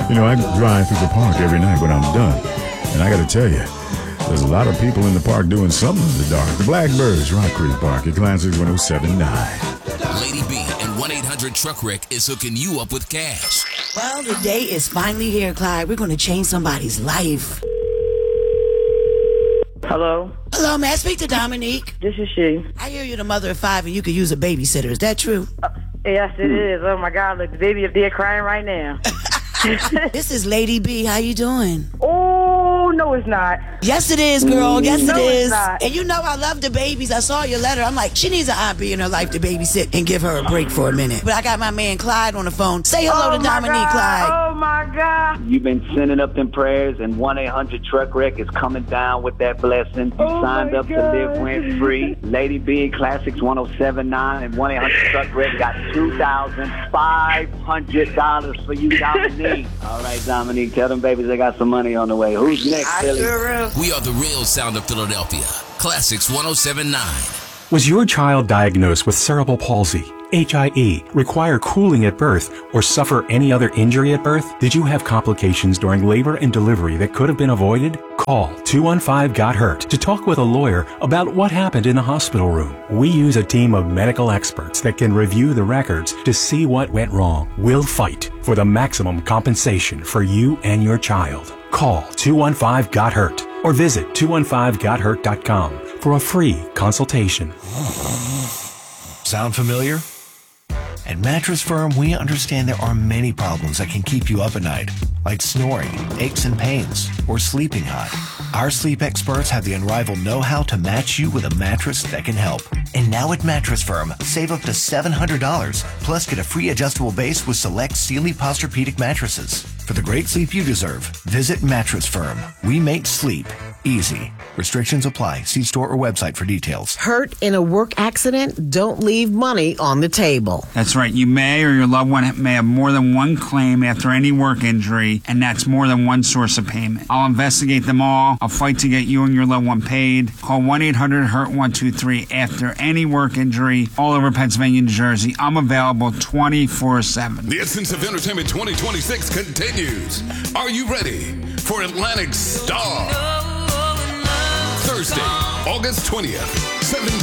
You know, I drive through the park every night when I'm done. And I gotta tell you, there's a lot of people in the park doing something in the dark. The Blackbirds, Rock Creek Park, at Classics 107.9. Lady B and 1-800-TRUCK-WRECK is hooking you up with cash. Well, the day is finally here, Clyde. We're going to change somebody's life. Hello? Hello, may I speak to Dominique? This is she. I hear you're the mother of 5 and you could use a babysitter. Is that true? Yes, it is. Oh, my God. Look, the baby up there crying right now. This is Lady B. How you doing? Oh, no, it's not. Yes, it is, girl. Yes, No, it is. it's not. And you know I love the babies. I saw your letter. I'm like, she needs an Aunt B in her life to babysit and give her a break for a minute. But I got my man Clyde on the phone. Say hello to Dominique, God. Clyde. Oh, my God. You've been sending up them prayers, and 1-800-TRUCK-WRECK is coming down with that blessing. You signed up to live rent-free. Lady B, Classics 107.9, and 1-800-TRUCK-WRECK got $2,500 for you, Dominique. All right, Dominique, tell them babies they got some money on the way. Who's next, Billy? We are the real sound of Philadelphia. Classics 107.9. Was your child diagnosed with cerebral palsy, HIE, require cooling at birth, or suffer any other injury at birth? Did you have complications during labor and delivery that could have been avoided? Call 215-GOT-HURT to talk with a lawyer about what happened in the hospital room. We use a team of medical experts that can review the records to see what went wrong. We'll fight for the maximum compensation for you and your child. Call 215-GOT-HURT or visit 215gothurt.com for a free consultation. Sound familiar? At Mattress Firm, we understand there are many problems that can keep you up at night, like snoring, aches and pains, or sleeping hot. Our sleep experts have the unrivaled know-how to match you with a mattress that can help. And now at Mattress Firm, save up to $700, plus get a free adjustable base with select Sealy Posturepedic mattresses. For the great sleep you deserve, visit Mattress Firm. We make sleep easy. Restrictions apply. See store or website for details. Hurt in a work accident? Don't leave money on the table. That's right. You may or your loved one may have more than one claim after any work injury, and that's more than one source of payment. I'll investigate them all. I'll fight to get you and your loved one paid. Call 1-800-HURT-123 after any work injury all over Pennsylvania and New Jersey. I'm available 24/7. The Essence of Entertainment 2026 continues. Are you ready for Atlantic Star? Thursday, August 20th, 7